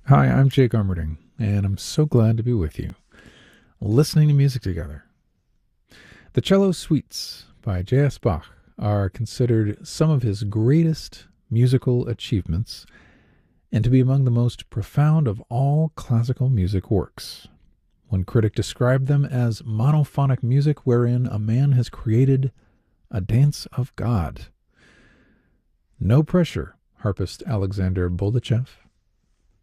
Hi, I'm Jake Armerding, and I'm so glad to be with you, listening to music together. The Cello Suites by J.S. Bach are considered some of his greatest musical achievements and to be among the most profound of all classical music works. One critic described them as monophonic music wherein a man has created a dance of God. No pressure, harpist Alexander Boldachev